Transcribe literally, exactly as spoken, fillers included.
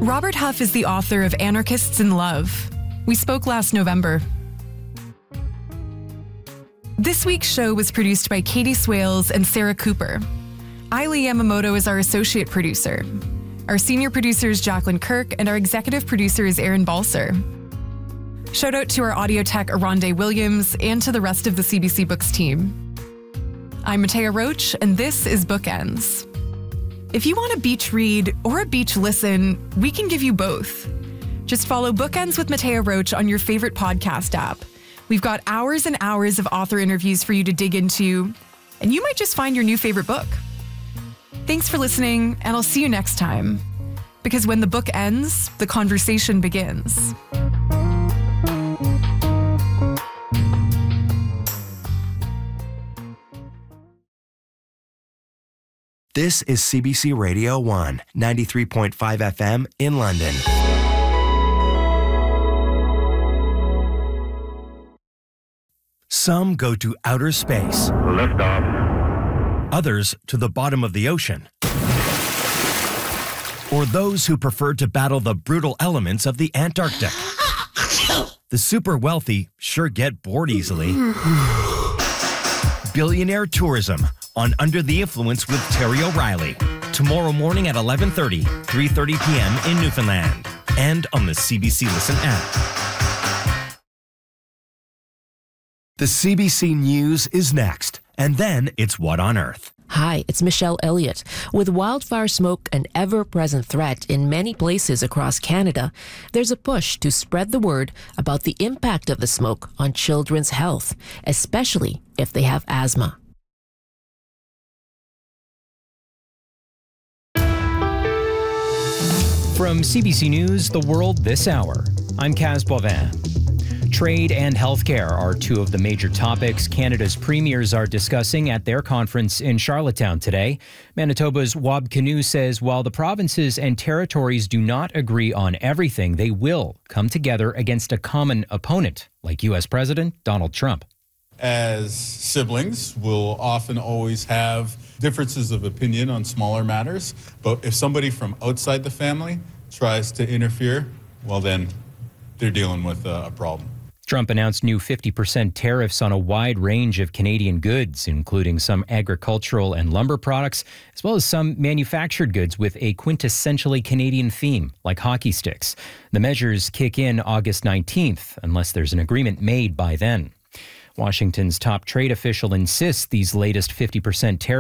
Robert Huff is the author of Anarchists in Love. We spoke last November. This week's show was produced by Katie Swales and Sarah Cooper. Ailey Yamamoto is our associate producer. Our senior producer is Jacqueline Kirk, and our executive producer is Aaron Balser. Shout out to our audio tech, Aronde Williams, and to the rest of the C B C Books team. I'm Matea Roach, and this is Bookends. If you want a beach read or a beach listen, we can give you both. Just follow Bookends with Matea Roach on your favorite podcast app. We've got hours and hours of author interviews for you to dig into, and you might just find your new favorite book. Thanks for listening, and I'll see you next time. Because when the book ends, the conversation begins. This is C B C Radio one, ninety-three point five F M in London. Some go to outer space. Lift off. Others to the bottom of the ocean. Or those who prefer to battle the brutal elements of the Antarctic. The super wealthy sure get bored easily. Billionaire tourism on Under the Influence with Terry O'Reilly. Tomorrow morning at eleven thirty, three thirty p.m. in Newfoundland. And on the C B C Listen app. The C B C News is next. And then it's What on Earth? Hi, it's Michelle Elliott. With wildfire smoke an ever-present threat in many places across Canada, there's a push to spread the word about the impact of the smoke on children's health, especially if they have asthma. From C B C News, The World This Hour, I'm Kaz Boivin. Trade and healthcare are two of the major topics Canada's premiers are discussing at their conference in Charlottetown today. Manitoba's Wab Kinew says while the provinces and territories do not agree on everything, they will come together against a common opponent, like U S President Donald Trump. As siblings, we'll often always have differences of opinion on smaller matters, but if somebody from outside the family tries to interfere, well then, they're dealing with a, a problem. Trump announced new fifty percent tariffs on a wide range of Canadian goods, including some agricultural and lumber products, as well as some manufactured goods with a quintessentially Canadian theme, like hockey sticks. The measures kick in August nineteenth, unless there's an agreement made by then. Washington's top trade official insists these latest fifty percent tariffs